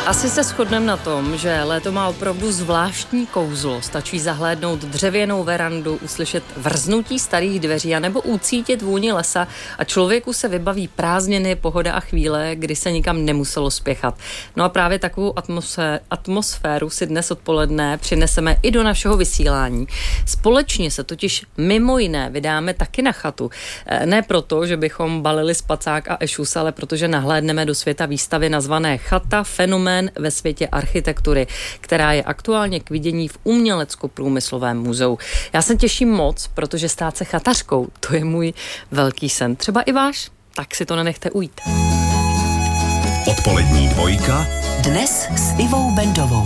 Asi se shodneme na tom, že léto má opravdu zvláštní kouzlo. Stačí zahlédnout dřevěnou verandu, uslyšet vrznutí starých dveří anebo ucítit vůni lesa a člověku se vybaví prázdniny, pohoda a chvíle, kdy se nikam nemuselo spěchat. No a právě takovou atmosféru si dnes odpoledne přineseme i do našeho vysílání. Společně se totiž mimo jiné vydáme taky na chatu. Ne proto, že bychom balili spacák a ešus, ale protože nahlédneme do světa výstavy nazvané Chata fenomén ve světě architektury, která je aktuálně k vidění v Umělecko-průmyslovém muzeu. Já se těším moc, protože stát se chatařkou, to je můj velký sen. Třeba i váš, tak si to nenechte ujít. Odpolední dvojka. Dnes s Ivou Bendovou.